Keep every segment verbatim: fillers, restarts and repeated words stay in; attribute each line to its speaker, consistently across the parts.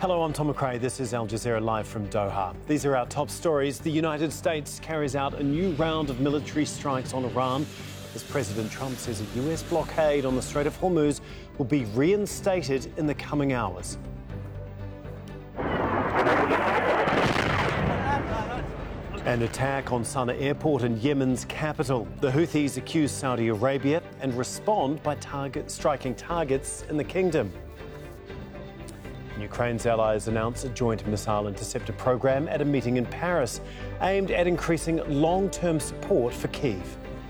Speaker 1: Hello, I'm Tom McRae. This is Al Jazeera live from Doha. These are our top stories. The United States carries out a new round of military strikes on Iran as President Trump says a U S blockade on the Strait of Hormuz will be reinstated in the coming hours. An attack on Sana'a airport in Yemen's capital. The Houthis accuse Saudi Arabia and respond by target striking targets in the kingdom. Ukraine's allies announced a joint missile interceptor program at a meeting in Paris aimed at increasing long-term support for Kyiv.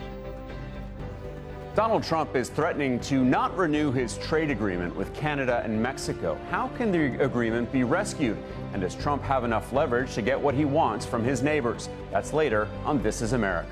Speaker 2: Donald Trump is threatening to not renew his trade agreement with Canada and Mexico. How can the agreement be rescued? And does Trump have enough leverage to get what he wants from his neighbors? That's later on This Is America.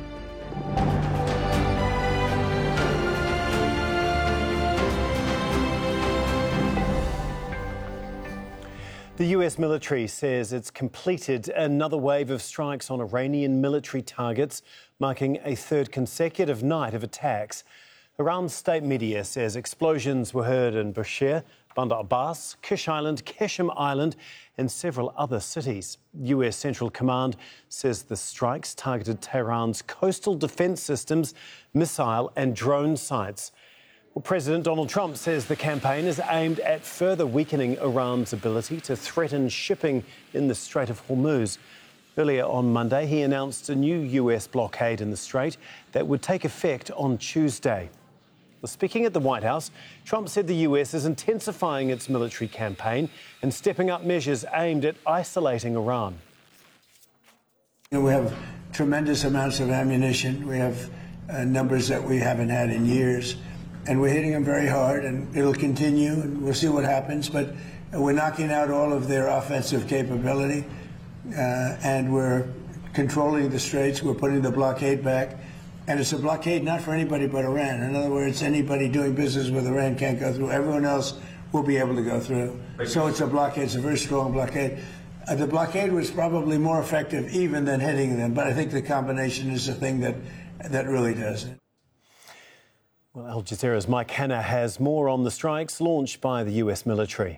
Speaker 1: The U S military says it's completed another wave of strikes on Iranian military targets, marking a third consecutive night of attacks. Iran's state media says explosions were heard in Bushehr, Bandar Abbas, Kish Island, Qeshm Island and several other cities. U S Central Command says the strikes targeted Tehran's coastal defence systems, missile and drone sites. Well, President Donald Trump says the campaign is aimed at further weakening Iran's ability to threaten shipping in the Strait of Hormuz. Earlier on Monday, he announced a new U S blockade in the Strait that would take effect on Tuesday. Well, speaking at the White House, Trump said the U S is intensifying its military campaign and stepping up measures aimed at isolating Iran.
Speaker 3: You know, we have tremendous amounts of ammunition. We have uh, numbers that we haven't had in years. And we're hitting them very hard, and it'll continue, and we'll see what happens. But we're knocking out all of their offensive capability, uh, and we're controlling the straits. We're putting the blockade back. And it's a blockade not for anybody but Iran. In other words, anybody doing business with Iran can't go through. Everyone else will be able to go through. So it's a blockade. It's a very strong blockade. Uh, the blockade was probably more effective even than hitting them, but I think the combination is the thing that, that really does it.
Speaker 1: Well, Al Jazeera's Mike Hanna has more on the strikes launched by the U S military.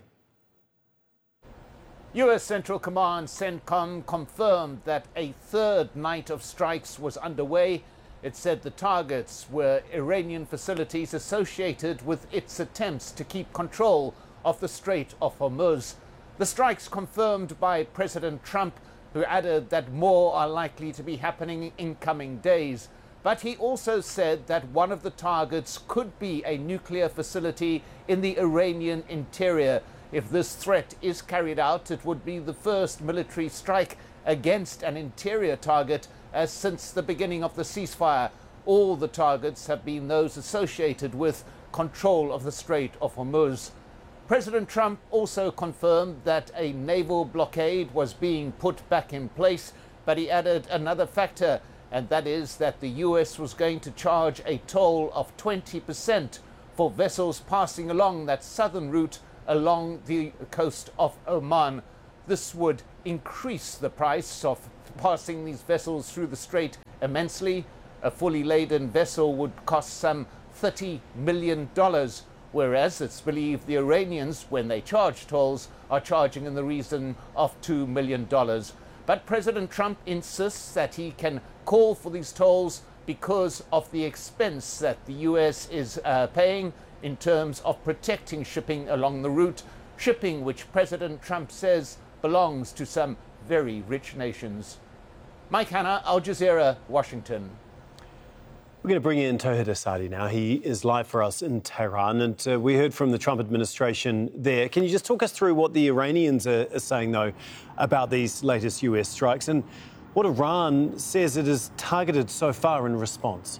Speaker 4: U S Central Command CENTCOM confirmed that a third night of strikes was underway. It said the targets were Iranian facilities associated with its attempts to keep control of the Strait of Hormuz. The strikes confirmed by President Trump, who added that more are likely to be happening in coming days. But he also said that one of the targets could be a nuclear facility in the Iranian interior. If this threat is carried out, it would be the first military strike against an interior target as since the beginning of the ceasefire. All the targets have been those associated with control of the Strait of Hormuz. President Trump also confirmed that a naval blockade was being put back in place, but he added another factor, and that is that the U S was going to charge a toll of twenty percent for vessels passing along that southern route along the coast of Oman. This would increase the price of passing these vessels through the strait immensely. A fully laden vessel would cost some thirty million dollars, whereas it's believed the Iranians, when they charge tolls, are charging in the region of two million dollars. But President Trump insists that he can call for these tolls because of the expense that the U S is uh, paying in terms of protecting shipping along the route, shipping which President Trump says belongs to some very rich nations. Mike Hanna, Al Jazeera, Washington.
Speaker 1: We're going to bring in Tauhid Asadi now. He is live for us in Tehran, and uh, we heard from the Trump administration there. Can you just talk us through what the Iranians are, are saying, though, about these latest U S strikes and what Iran says it has targeted so far in response?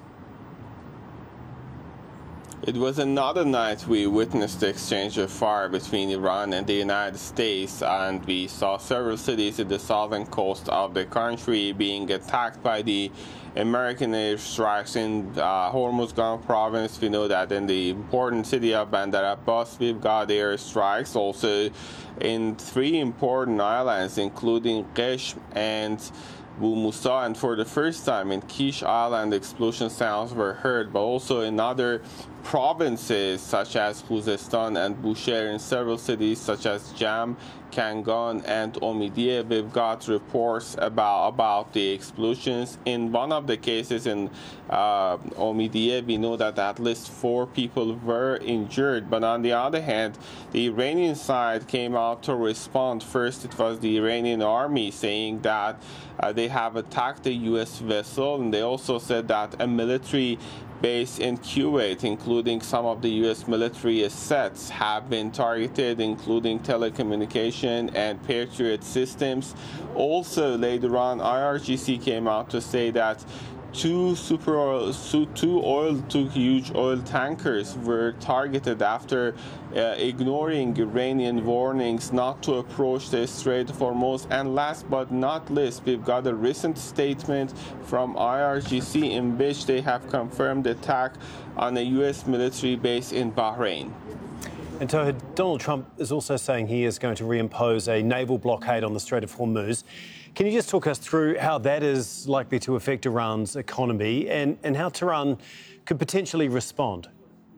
Speaker 5: It was another night we witnessed the exchange of fire between Iran and the United States, and we saw several cities in the southern coast of the country being attacked by the American airstrikes. In uh, Hormuzgan province, we know that in the important city of Bandar Abbas, we've got airstrikes. Also in three important islands, including Qeshm and Bu Musa, and for the first time in Kish Island, explosion sounds were heard, but also in other provinces such as Khuzestan and Bushehr, in several cities such as Jam, Kangan, and Omidyeh. We've got reports about, about the explosions. In one of the cases in uh, Omidyeh, we know that at least four people were injured. But on the other hand, the Iranian side came out to respond. First, it was the Iranian army saying that uh, they have attacked the U S vessel, and they also said that a military base in Kuwait, including some of the U S military assets, have been targeted, including telecommunication and Patriot systems. Also, later on, I R G C came out to say that two super oil, two oil, two huge oil tankers were targeted after uh, ignoring Iranian warnings not to approach the Strait of Hormuz. And last but not least, we've got a recent statement from I R G C in which they have confirmed the attack on a U S military base in Bahrain.
Speaker 1: And so Donald Trump is also saying he is going to reimpose a naval blockade on the Strait of Hormuz. Can you just talk us through how that is likely to affect Iran's economy and, and how Tehran could potentially respond?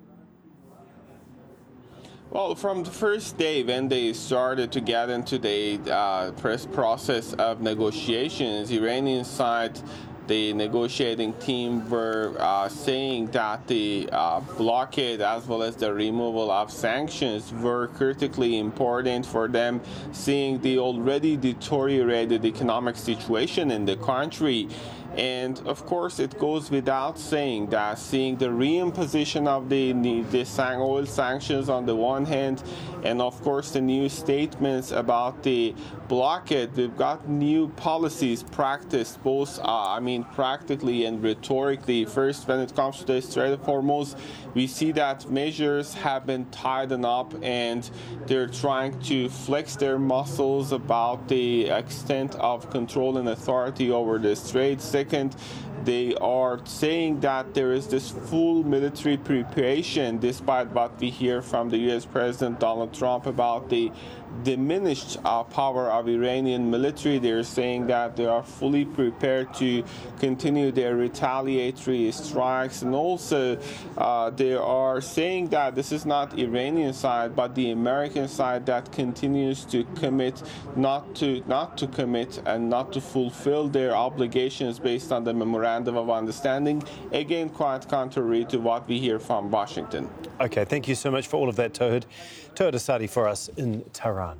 Speaker 5: Well, from the first day when they started to get into the uh, press process of negotiations, Iranian side, the negotiating team were uh, saying that the uh, blockade as well as the removal of sanctions were critically important for them, seeing the already deteriorated economic situation in the country. And of course, it goes without saying that seeing the reimposition of the, the, the oil sanctions on the one hand, and of course the new statements about the blockade, we've got new policies practiced both, uh, I mean, practically and rhetorically. First, when it comes to the Strait of Hormuz, we see that measures have been tightened up and they're trying to flex their muscles about the extent of control and authority over the strait. Second, they are saying that there is this full military preparation, despite what we hear from the U S President Donald Trump about the diminished uh, power of Iranian military. They're saying that they are fully prepared to continue their retaliatory strikes, and also uh, they are saying that this is not Iranian side but the American side that continues to commit not to not to commit and not to fulfill their obligations based on the memorandum of understanding. Again, quite contrary to what we hear from Washington.
Speaker 1: Okay, thank you so much for all of that, Tawhid. Tawhid Asadi for us in Tehran.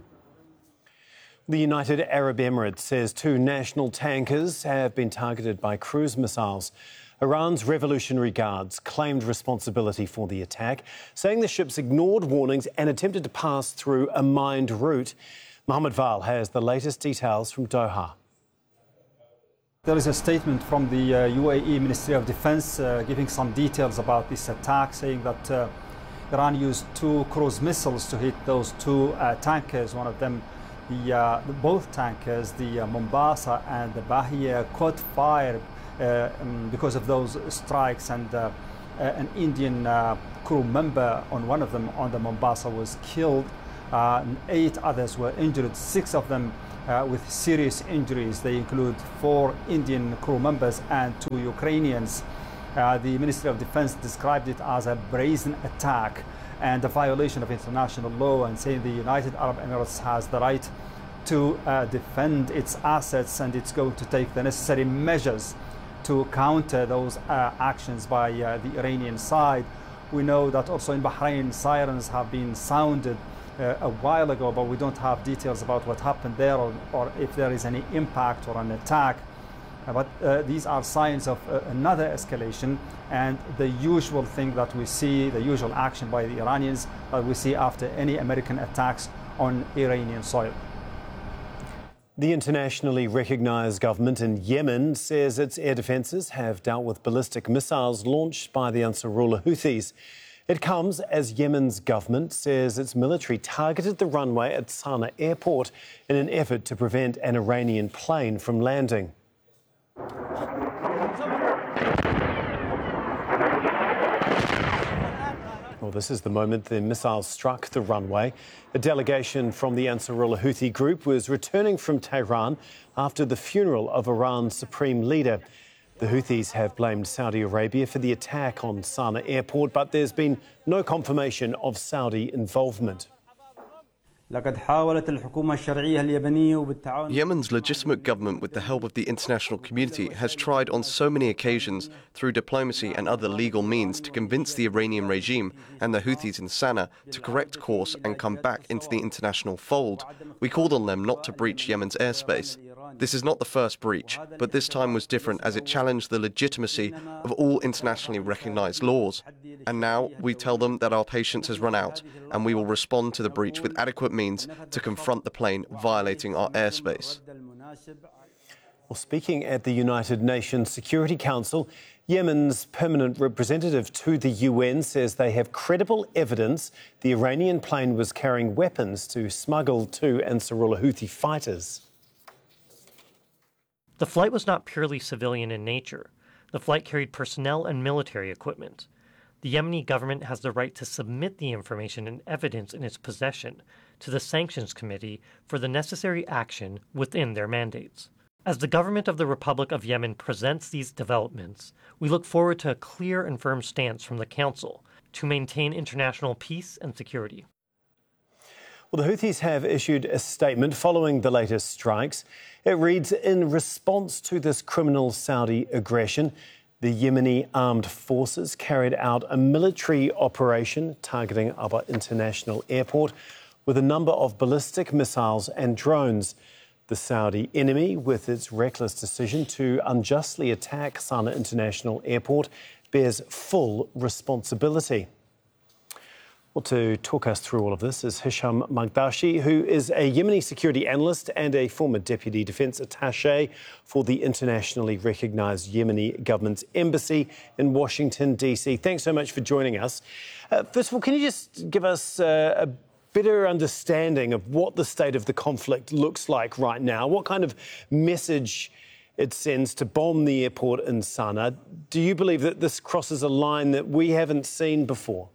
Speaker 1: The United Arab Emirates says two national tankers have been targeted by cruise missiles. Iran's Revolutionary Guards claimed responsibility for the attack, saying the ships ignored warnings and attempted to pass through a mined route. Mohammed Val has the latest details from Doha.
Speaker 6: There is a statement from the uh, U A E Ministry of Defense uh, giving some details about this attack, saying that uh, Iran used two cruise missiles to hit those two uh, tankers. One of them, the, uh, the both tankers, the uh, Mombasa and the Bahia, caught fire uh, um, because of those strikes, and uh, uh, an Indian uh, crew member on one of them, on the Mombasa, was killed. Uh, and eight others were injured, six of them Uh, with serious injuries. They include four Indian crew members and two Ukrainians. Uh, the Ministry of Defense described it as a brazen attack and a violation of international law, and saying the United Arab Emirates has the right to uh, defend its assets, and it's going to take the necessary measures to counter those uh, actions by uh, the Iranian side. We know that also in Bahrain, sirens have been sounded Uh, a while ago, but we don't have details about what happened there, or, or if there is any impact or an attack. Uh, but uh, these are signs of uh, another escalation, and the usual thing that we see, the usual action by the Iranians that we see after any American attacks on Iranian soil.
Speaker 1: The internationally recognised government in Yemen says its air defences have dealt with ballistic missiles launched by the Ansarullah Houthis. It comes as Yemen's government says its military targeted the runway at Sana'a airport in an effort to prevent an Iranian plane from landing. Well, this is the moment the missile struck the runway. A delegation from the Ansarullah Houthi group was returning from Tehran after the funeral of Iran's supreme leader. The Houthis have blamed Saudi Arabia for the attack on Sana'a airport, but there's been no confirmation of Saudi involvement.
Speaker 7: Yemen's legitimate government, with the help of the international community, has tried on so many occasions through diplomacy and other legal means to convince the Iranian regime and the Houthis in Sana'a to correct course and come back into the international fold. We called on them not to breach Yemen's airspace. This is not the first breach, but this time was different as it challenged the legitimacy of all internationally recognized laws. And now we tell them that our patience has run out and we will respond to the breach with adequate means to confront the plane violating our airspace.
Speaker 1: Well, speaking at the United Nations Security Council, Yemen's permanent representative to the U N says they have credible evidence the Iranian plane was carrying weapons to smuggle to Ansarullah Houthi fighters.
Speaker 8: The flight was not purely civilian in nature. The flight carried personnel and military equipment. The Yemeni government has the right to submit the information and evidence in its possession to the Sanctions Committee for the necessary action within their mandates. As the government of the Republic of Yemen presents these developments, we look forward to a clear and firm stance from the Council to maintain international peace and security.
Speaker 1: Well, the Houthis have issued a statement following the latest strikes. It reads, in response to this criminal Saudi aggression, the Yemeni armed forces carried out a military operation targeting Aba International Airport with a number of ballistic missiles and drones. The Saudi enemy, with its reckless decision to unjustly attack Sana'a International Airport, bears full responsibility. Well, to talk us through all of this is Hisham Maghbashi, who is a Yemeni security analyst and a former deputy defence attaché for the internationally recognised Yemeni government's embassy in Washington, D C. Thanks so much for joining us. Uh, first of all, can you just give us uh, a better understanding of what the state of the conflict looks like right now? What kind of message it sends to bomb the airport in Sana'a? Do you believe that this crosses a line that we haven't seen before?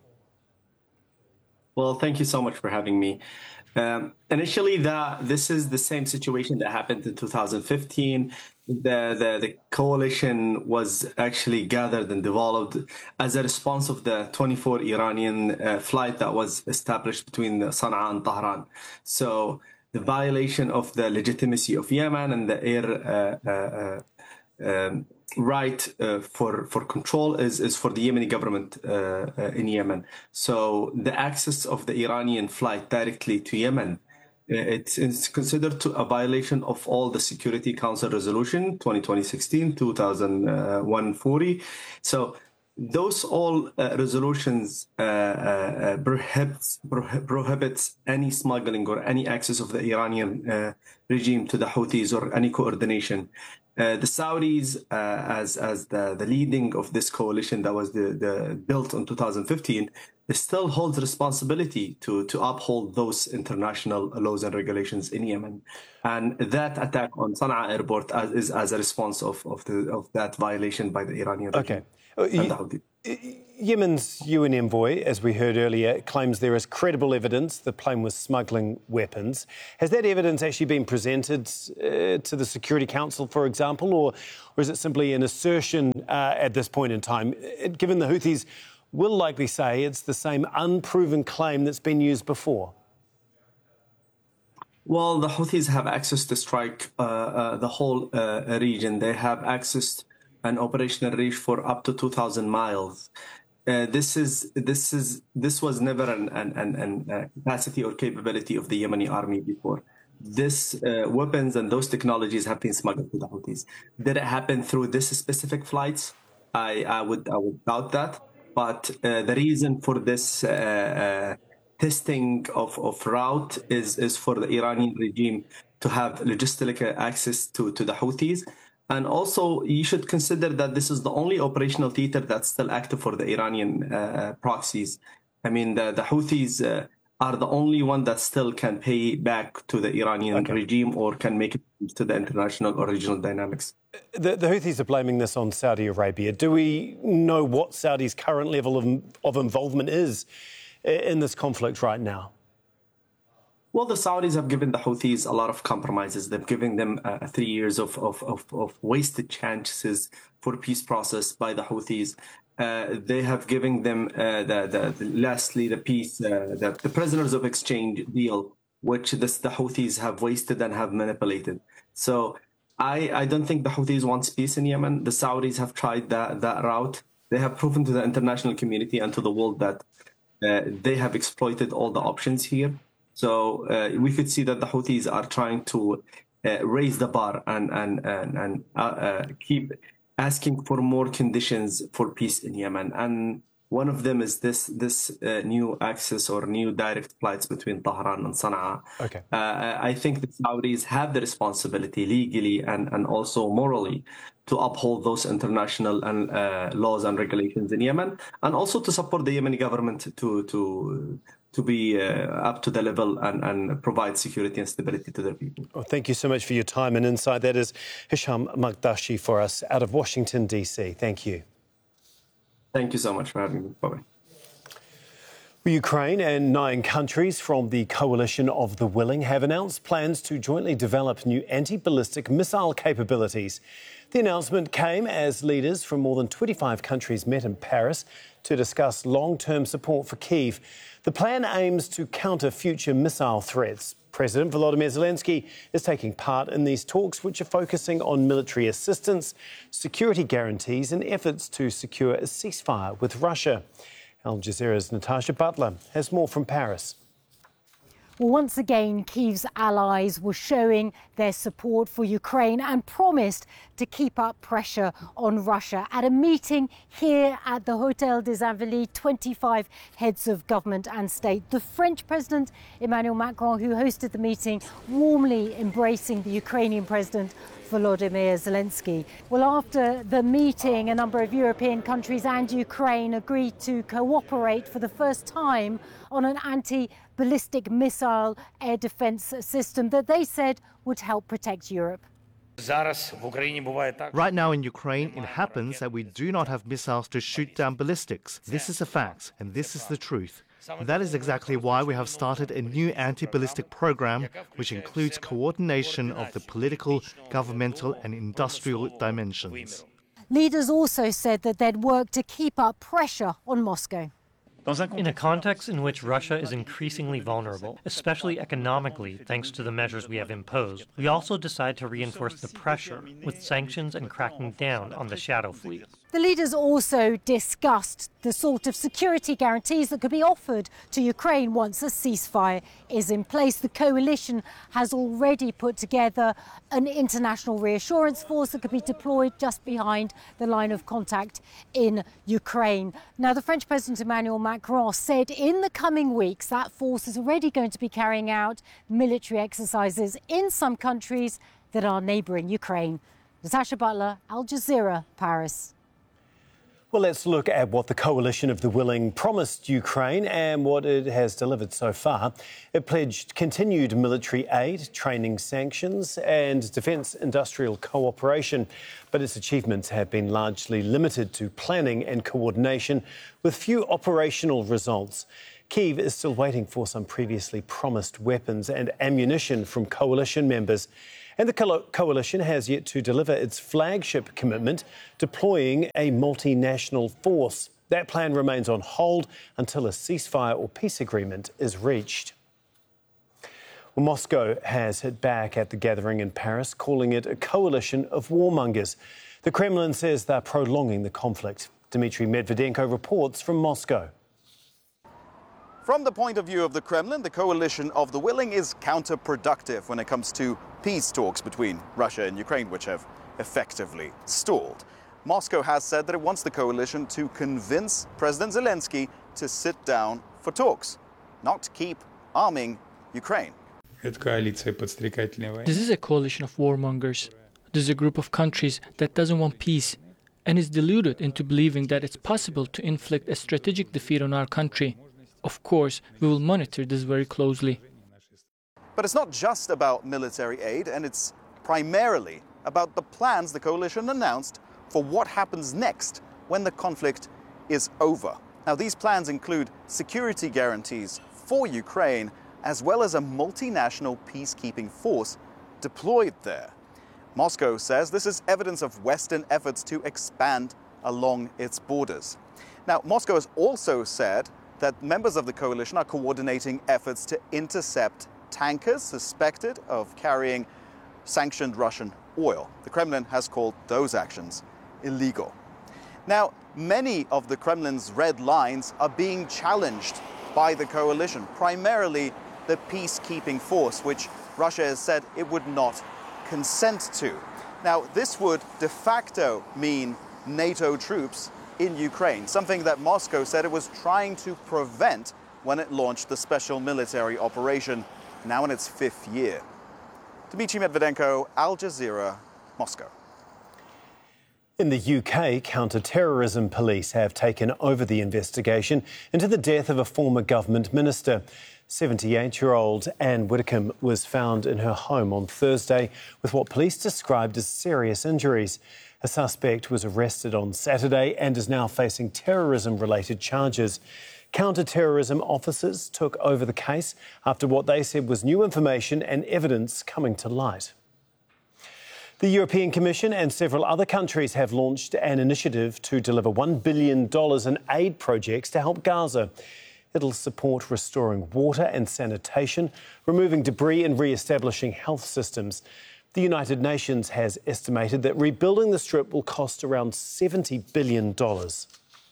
Speaker 9: Well, thank you so much for having me. Um, initially, the, this is the same situation that happened in two thousand fifteen. The, the, the coalition was actually gathered and developed as a response of the twenty-four Iranian uh, flight that was established between Sana'a and Tehran. So the violation of the legitimacy of Yemen and the air uh, uh, um, right uh, for for control is is for the Yemeni government uh, uh, in Yemen. So the access of the Iranian flight directly to Yemen, uh, it's, it's considered to a violation of all the Security Council resolution twenty sixteen two thousand one forty. So those all uh, resolutions uh, uh, prohibits prohibits any smuggling or any access of the Iranian uh, regime to the Houthis or any coordination. Uh, the Saudis, uh, as as the, the leading of this coalition that was the, the built in two thousand fifteen, still holds responsibility to to uphold those international laws and regulations in Yemen, and that attack on Sana'a airport as, is as a response of of the of that violation by the Iranian regime.
Speaker 1: Okay. And the Houthis. Yemen's U N envoy, as we heard earlier, claims there is credible evidence the plane was smuggling weapons. Has that evidence actually been presented uh, to the Security Council, for example, or, or is it simply an assertion uh, at this point in time, given the Houthis will likely say it's the same unproven claim that's been used before?
Speaker 9: Well, the Houthis have access to strike uh, uh, the whole uh, region. They have access an operational reach for up to two thousand miles. Uh, this is this is this was never an an, an, an uh, capacity or capability of the Yemeni army before. This uh, weapons and those technologies have been smuggled to the Houthis. Did it happen through this specific flights? I I would I would doubt that. But uh, the reason for this uh, uh, testing of of route is is for the Iranian regime to have logistic access to to the Houthis. And also, you should consider that this is the only operational theater that's still active for the Iranian uh, proxies. I mean, the, the Houthis uh, are the only one that still can pay back to the Iranian okay. regime or can make it to the international or regional dynamics.
Speaker 1: The, the Houthis are blaming this on Saudi Arabia. Do we know what Saudi's current level of, of involvement is in this conflict right now?
Speaker 9: Well, the Saudis have given the Houthis a lot of compromises. They've given them uh, three years of, of, of, of wasted chances for peace process by the Houthis. Uh, they have given them uh, the, the, the lastly the peace, uh, the, the prisoners of exchange deal, which this, the Houthis have wasted and have manipulated. So I, I don't think the Houthis want peace in Yemen. The Saudis have tried that, that route. They have proven to the international community and to the world that uh, they have exploited all the options here. So uh, we could see that the Houthis are trying to uh, raise the bar and, and, and, and uh, uh, keep asking for more conditions for peace in Yemen. And one of them is this this uh, new access or new direct flights between Tehran and Sana'a.
Speaker 1: Okay.
Speaker 9: Uh, I think the Saudis have the responsibility legally and, and also morally to uphold those international and, uh, laws and regulations in Yemen, and also to support the Yemeni government to to to be uh, up to the level and, and provide security and stability to their people.
Speaker 1: Well, thank you so much for your time and insight. That is Hisham Makdashi for us out of Washington, D C. Thank you.
Speaker 9: Thank you so much for having me. Bye-bye.
Speaker 1: Ukraine and nine countries from the Coalition of the Willing have announced plans to jointly develop new anti-ballistic missile capabilities. The announcement came as leaders from more than twenty-five countries met in Paris to discuss long-term support for Kyiv. The plan aims to counter future missile threats. President Volodymyr Zelensky is taking part in these talks, which are focusing on military assistance, security guarantees and efforts to secure a ceasefire with Russia. Al Jazeera's Natasha Butler has more from Paris.
Speaker 10: Well, once again, Kyiv's allies were showing their support for Ukraine and promised to keep up pressure on Russia. At a meeting here at the Hôtel des Invalides, twenty-five heads of government and state. The French President Emmanuel Macron, who hosted the meeting, warmly embracing the Ukrainian President Volodymyr Zelensky. Well, after the meeting, a number of European countries and Ukraine agreed to cooperate for the first time on an anti-ballistic missile air defense system that they said would help protect Europe.
Speaker 11: Right now in Ukraine, it happens that we do not have missiles to shoot down ballistics. This is a fact, and this is the truth. That is exactly why we have started a new anti-ballistic program, which includes coordination of the political, governmental and industrial dimensions.
Speaker 10: Leaders also said that they'd work to keep up pressure on Moscow.
Speaker 8: In a context in which Russia is increasingly vulnerable, especially economically thanks to the measures we have imposed, we also decide to reinforce the pressure with sanctions and cracking down on the shadow fleet.
Speaker 10: The leaders also discussed the sort of security guarantees that could be offered to Ukraine once a ceasefire is in place. The coalition has already put together an international reassurance force that could be deployed just behind the line of contact in Ukraine. Now, the French President Emmanuel Macron said in the coming weeks that force is already going to be carrying out military exercises in some countries that are neighbouring Ukraine. Natasha Butler, Al Jazeera, Paris.
Speaker 1: Well, let's look at what the Coalition of the Willing promised Ukraine and what it has delivered so far. It pledged continued military aid, training sanctions and defence industrial cooperation. But its achievements have been largely limited to planning and coordination, with few operational results. Kyiv is still waiting for some previously promised weapons and ammunition from coalition members. And the co- coalition has yet to deliver its flagship commitment, deploying a multinational force. That plan remains on hold until a ceasefire or peace agreement is reached. Well, Moscow has hit back at the gathering in Paris, calling it a coalition of warmongers. The Kremlin says they're prolonging the conflict. Dmitry Medvedenko reports from Moscow.
Speaker 12: From the point of view of the Kremlin, the Coalition of the Willing is counterproductive when it comes to peace talks between Russia and Ukraine, which have effectively stalled. Moscow has said that it wants the coalition to convince President Zelensky to sit down for talks, not keep arming Ukraine.
Speaker 13: This is a coalition of warmongers. This is a group of countries that doesn't want peace and is deluded into believing that it's possible to inflict a strategic defeat on our country. Of course, we will monitor this very closely.
Speaker 12: But it's not just about military aid, and it's primarily about the plans the coalition announced for what happens next when the conflict is over. Now, these plans include security guarantees for Ukraine, as well as a multinational peacekeeping force deployed there. Moscow says this is evidence of Western efforts to expand along its borders. Now, Moscow has also said that members of the coalition are coordinating efforts to intercept tankers suspected of carrying sanctioned Russian oil. The Kremlin has called those actions illegal. Now, many of the Kremlin's red lines are being challenged by the coalition, primarily the peacekeeping force, which Russia has said it would not consent to. Now, this would de facto mean NATO troops in Ukraine, something that Moscow said it was trying to prevent when it launched the special military operation, now in its fifth year. Dmitry Medvedenko, Al Jazeera, Moscow.
Speaker 1: In the U K, counter-terrorism police have taken over the investigation into the death of a former government minister. seventy-eight-year-old Anne Widdecombe was found in her home on Thursday with what police described as serious injuries. A suspect was arrested on Saturday and is now facing terrorism-related charges. Counter-terrorism officers took over the case after what they said was new information and evidence coming to light. The European Commission and several other countries have launched an initiative to deliver one billion dollars in aid projects to help Gaza. It'll support restoring water and sanitation, removing debris and re-establishing health systems. The United Nations has estimated that rebuilding the Strip will cost around seventy billion dollars.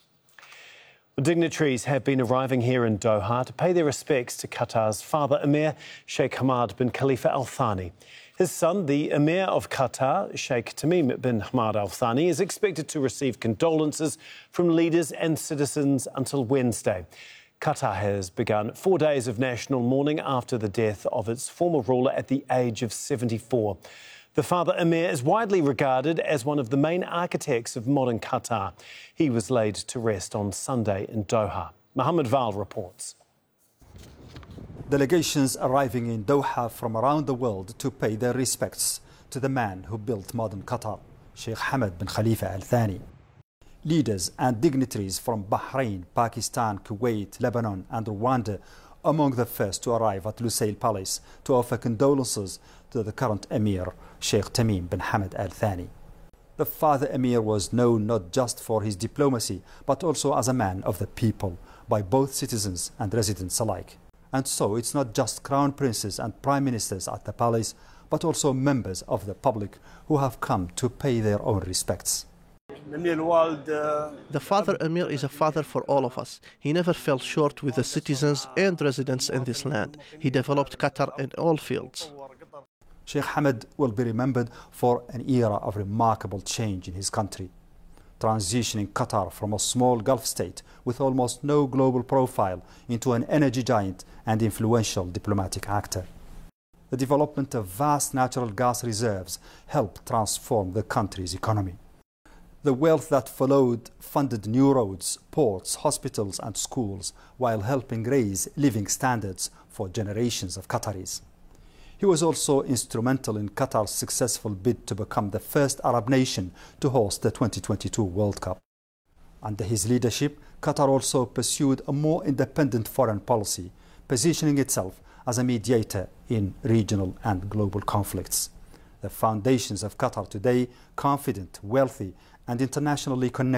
Speaker 1: Dignitaries have been arriving here in Doha to pay their respects to Qatar's father Emir Sheikh Hamad bin Khalifa Al Thani. His son, the Emir of Qatar, Sheikh Tamim bin Hamad Al Thani, is expected to receive condolences from leaders and citizens until Wednesday. Qatar has begun four days of national mourning after the death of its former ruler at the age of seventy-four. The father Emir is widely regarded as one of the main architects of modern Qatar. He was laid to rest on Sunday in Doha. Mohammed Val reports.
Speaker 6: Delegations arriving in Doha from around the world to pay their respects to the man who built modern Qatar, Sheikh Hamad bin Khalifa Al Thani. Leaders and dignitaries from Bahrain, Pakistan, Kuwait, Lebanon and Rwanda among the first to arrive at Lusail Palace to offer condolences to the current Emir, Sheikh Tamim bin Hamad Al Thani. The father Emir was known not just for his diplomacy, but also as a man of the people by both citizens and residents alike. And so it's not just crown princes and prime ministers at the palace, but also members of the public who have come to pay their own respects.
Speaker 11: The father Emir is a father for all of us. He never fell short with the citizens and residents in this land. He developed Qatar in all fields.
Speaker 6: Sheikh Hamad will be remembered for an era of remarkable change in his country, transitioning Qatar from a small Gulf state with almost no global profile into an energy giant and influential diplomatic actor. The development of vast natural gas reserves helped transform the country's economy. The wealth that followed funded new roads, ports, hospitals and schools while helping raise living standards for generations of Qataris. He was also instrumental in Qatar's successful bid to become the first Arab nation to host the twenty twenty-two World Cup. Under his leadership, Qatar also pursued a more independent foreign policy, positioning itself as a mediator in regional and global conflicts. The foundations of Qatar today, confident, wealthy, and internationally connected,